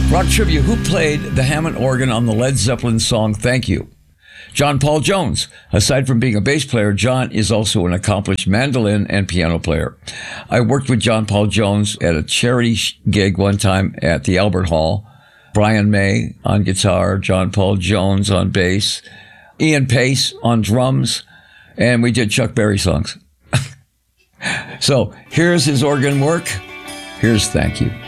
Rock trivia, who played the Hammond organ on the Led Zeppelin song Thank You? John Paul Jones. Aside from being a bass player, John is also an accomplished mandolin and piano player. I worked with John Paul Jones at a charity gig one time at the Albert Hall. Brian May on guitar, John Paul Jones on bass, Ian Pace on drums, and we did Chuck Berry songs. So here's his organ work. Here's Thank You.